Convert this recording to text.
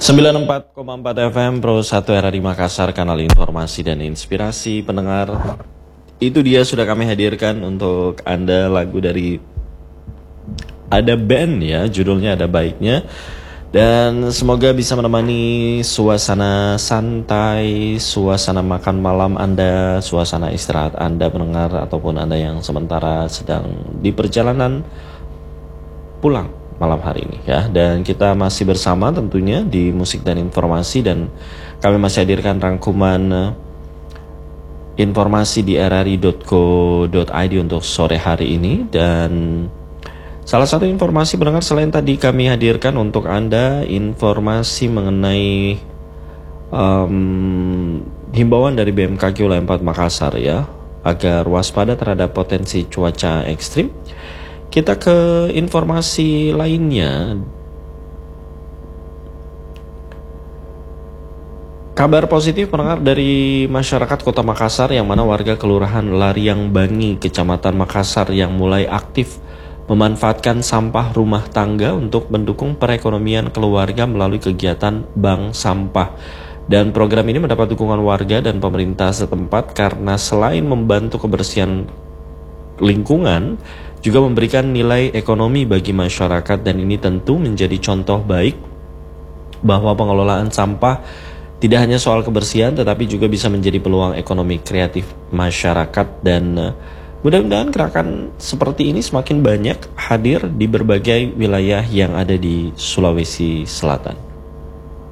94,4 FM Pro 1 RRI Makassar, kanal informasi dan inspirasi pendengar. Itu dia sudah kami hadirkan untuk Anda lagu dari ada band ya, judulnya Ada Baiknya. Dan semoga bisa menemani suasana santai, suasana makan malam Anda, suasana istirahat Anda pendengar, ataupun Anda yang sementara sedang di perjalanan pulang malam hari ini ya. Dan kita masih bersama tentunya di musik dan informasi, dan kami masih hadirkan rangkuman informasi di rri.co.id untuk sore hari ini. Dan salah satu informasi pendengar selain tadi kami hadirkan untuk Anda informasi mengenai himbauan dari BMKG wilayah 4 Makassar ya, agar waspada terhadap potensi cuaca ekstrim. Kita ke informasi lainnya. Kabar positif pendengar dari masyarakat Kota Makassar, yang mana warga Kelurahan Lariang Bangi, Kecamatan Makassar yang mulai aktif memanfaatkan sampah rumah tangga untuk mendukung perekonomian keluarga melalui kegiatan bank sampah. Dan program ini mendapat dukungan warga dan pemerintah setempat karena selain membantu kebersihan lingkungan, juga memberikan nilai ekonomi bagi masyarakat. Dan ini tentu menjadi contoh baik bahwa pengelolaan sampah tidak hanya soal kebersihan, tetapi juga bisa menjadi peluang ekonomi kreatif masyarakat. Dan mudah-mudahan gerakan seperti ini semakin banyak hadir di berbagai wilayah yang ada di Sulawesi Selatan.